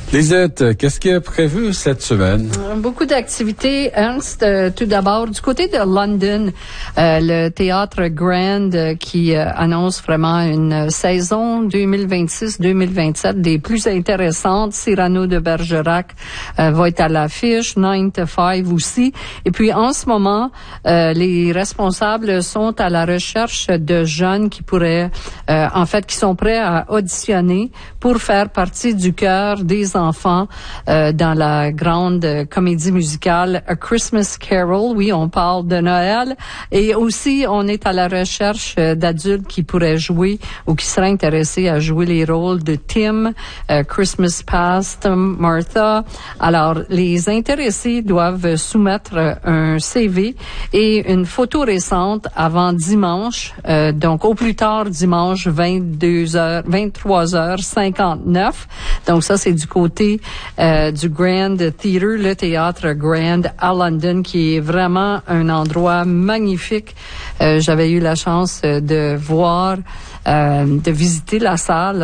Lisette, qu'est-ce qui est prévu cette semaine? Beaucoup d'activités. Ernst, tout d'abord, du côté de London, le théâtre Grand qui annonce vraiment une saison 2026-2027 des plus intéressantes. Cyrano de Bergerac va être à l'affiche, 9 to 5 aussi. Et puis, en ce moment, les responsables sont à la recherche de jeunes qui pourraient, qui sont prêts à auditionner pour faire partie du chœur des enfants dans la grande comédie musicale A Christmas Carol. Oui, on parle de Noël. Et aussi, on est à la recherche d'adultes qui pourraient jouer ou qui seraient intéressés à jouer les rôles de Tim, Christmas Past, Martha. Alors, les intéressés doivent soumettre un CV et une photo récente avant dimanche, donc au plus tard dimanche 23h59. Donc ça, c'est du côté du Grand Theatre, le théâtre Grand à London, qui est vraiment un endroit magnifique. J'avais eu la chance de voir, de visiter la salle